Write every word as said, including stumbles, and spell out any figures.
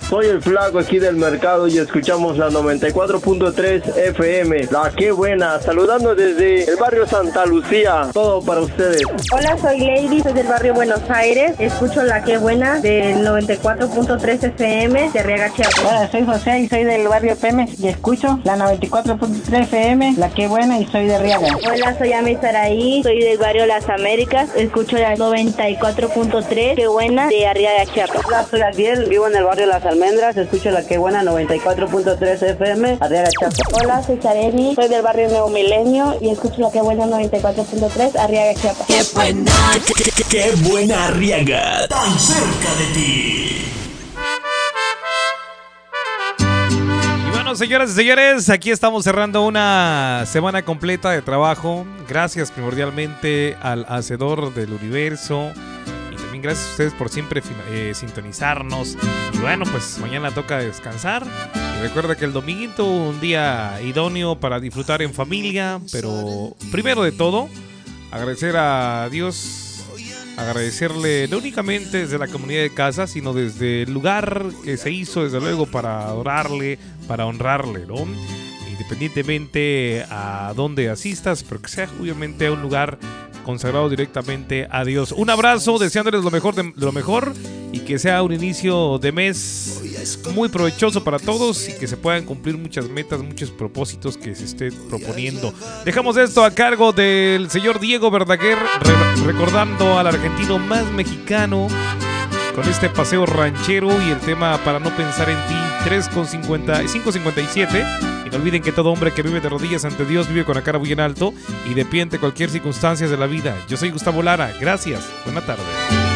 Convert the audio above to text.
Soy el flaco aquí del mercado y escuchamos la noventa y cuatro punto tres F M. La Qué Buena, saludando desde el barrio Santa Lucía. Todo para ustedes. Hola, soy Lady, soy del barrio Buenos Aires. Escucho La Qué Buena del noventa y cuatro punto tres F M de Arriaga, Chiapas. Hola, soy José y soy del barrio Pemex y escucho la noventa y cuatro punto tres F M, La Qué Buena, y soy de Arriaga. Hola, soy Ami Saraí, soy del barrio Las Américas. Escucho la noventa y cuatro punto tres Qué Buena de Arriaga, Chiapas. Hola, soy Adiel, vivo en el barrio Las Almendras. Escucho La Qué Buena noventa y cuatro punto tres F M, Arriaga, Chiapas. Hola, soy Sareni, soy del barrio Nuevo Milenio y escucho La Qué Buena noventa y cuatro punto tres Arriaga, Chiapas. ¡Qué buena! ¡Qué, qué, qué buena Arriaga! ¡Tan cerca de ti! Y bueno, señoras y señores, aquí estamos cerrando una semana completa de trabajo. Gracias primordialmente al Hacedor del Universo. Y también gracias a ustedes por siempre eh, sintonizarnos. Y bueno, pues mañana toca descansar. Y recuerda que el dominguito, un día idóneo para disfrutar en familia. Pero primero de todo, agradecer a Dios, agradecerle no únicamente desde la comunidad de casa, sino desde el lugar que se hizo, desde luego, para adorarle, para honrarle, ¿no? Independientemente a dónde asistas, pero que sea obviamente a un lugar consagrado directamente a Dios. Un abrazo, deseándoles lo mejor de, de lo mejor, y que sea un inicio de mes muy provechoso para todos y que se puedan cumplir muchas metas, muchos propósitos que se estén proponiendo. Dejamos esto a cargo del señor Diego Verdaguer, re- recordando al argentino más mexicano con este paseo ranchero y el tema Para No Pensar en Ti, tres con cincuenta, cinco cincuenta y siete. Y no olviden que todo hombre que vive de rodillas ante Dios vive con la cara muy en alto y de pie ante cualquier circunstancia de la vida. Yo soy Gustavo Lara, gracias, buena tarde.